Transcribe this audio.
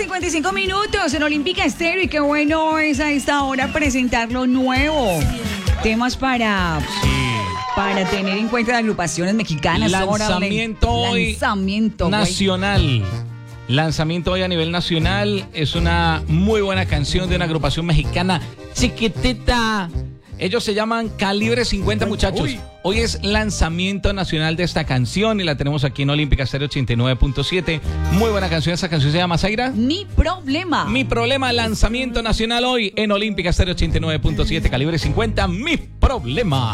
8:55 en Olímpica Estéreo, y qué bueno es a esta hora presentar lo nuevo. Temas para tener en cuenta de agrupaciones mexicanas. Lanzamiento hoy nacional. Lanzamiento hoy a nivel nacional. Es una muy buena canción de una agrupación mexicana chiquitita. Ellos se llaman Calibre 50, muchachos. Uy. Hoy es lanzamiento nacional de esta canción y la tenemos aquí en Olímpica Estéreo 89.7. Muy buena canción. Esa canción se llama, Zaira. Mi problema. Mi problema, lanzamiento nacional hoy en Olímpica Estéreo 89.7. Calibre 50, Mi problema.